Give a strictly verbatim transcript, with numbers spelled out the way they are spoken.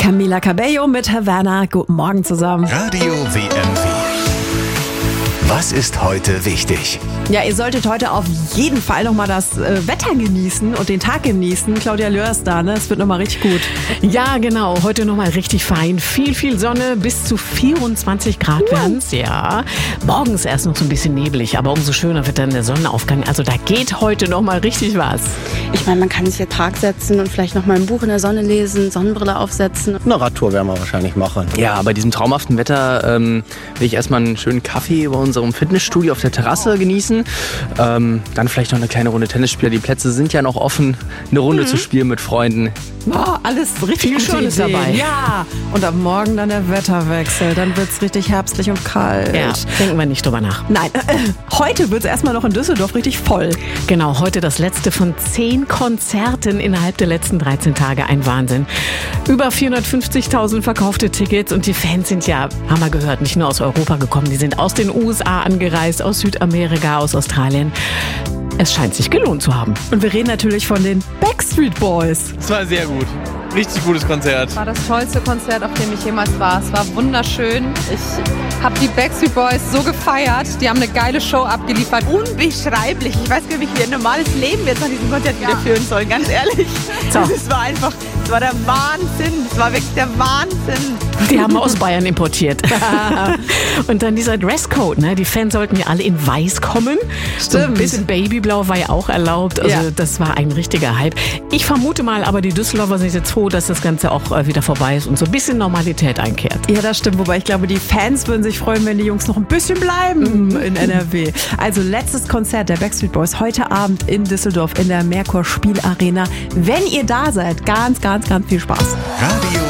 Camila Cabello mit Havana. Guten Morgen zusammen. Radio W M W. Was ist heute wichtig? Ja, ihr solltet heute auf jeden Fall nochmal das äh, Wetter genießen und den Tag genießen. Claudia Löhr ist da, ne? Es wird nochmal richtig gut. Ja, genau. Heute nochmal richtig fein. Viel, viel Sonne. Bis zu vierundzwanzig Grad uh. werden es. Ja. Morgens erst noch so ein bisschen neblig, aber umso schöner wird dann der Sonnenaufgang. Also da geht heute nochmal richtig was. Ich meine, man kann sich hier Tag setzen und vielleicht nochmal ein Buch in der Sonne lesen, Sonnenbrille aufsetzen. Eine Radtour werden wir wahrscheinlich machen. Ja, bei diesem traumhaften Wetter ähm, will ich erstmal einen schönen Kaffee über unserem Fitnessstudio auf der Terrasse genießen. Ähm, dann vielleicht noch eine kleine Runde Tennis spielen. Die Plätze sind ja noch offen, eine Runde mhm. zu spielen mit Freunden. Oh, alles richtig Viel Schönes dabei. Ja, und am Morgen dann der Wetterwechsel. Dann wird es richtig herbstlich und kalt. Ja, denken wir nicht drüber nach. Nein, äh, heute wird es erstmal noch in Düsseldorf richtig voll. Genau, heute das letzte von zehn Konzerten innerhalb der letzten dreizehn Tage. Ein Wahnsinn. Über vierhundertfünfzigtausend verkaufte Tickets und die Fans sind ja, haben wir gehört, nicht nur aus Europa gekommen. Die sind aus den U S A angereist, aus Südamerika, aus Australien. Es scheint sich gelohnt zu haben. Und wir reden natürlich von den Backstreet Boys. Es war sehr gut. Richtig gutes Konzert. Das war das tollste Konzert, auf dem ich jemals war. Es war wunderschön. Ich habe die Backstreet Boys so gefeiert. Die haben eine geile Show abgeliefert. Unbeschreiblich. Ich weiß gar nicht, wie wir ein normales Leben jetzt nach diesem Konzert wieder führen sollen, ganz ehrlich. So. Es war einfach, es war der Wahnsinn. Es war wirklich der Wahnsinn. Die haben aus Bayern importiert. Und dann dieser Dresscode, ne? Die Fans sollten ja alle in weiß kommen. Stimmt. So ein bisschen Babyblau war ja auch erlaubt. Also ja. Das war ein richtiger Hype. Ich vermute mal, aber die Düsseldorfer sind jetzt froh, dass das Ganze auch wieder vorbei ist und so ein bisschen Normalität einkehrt. Ja, das stimmt. Wobei ich glaube, die Fans würden sich freuen, wenn die Jungs noch ein bisschen bleiben in N R W. Also letztes Konzert der Backstreet Boys heute Abend in Düsseldorf in der Merkur Spielarena. Wenn ihr da seid, ganz, ganz, ganz viel Spaß. Radio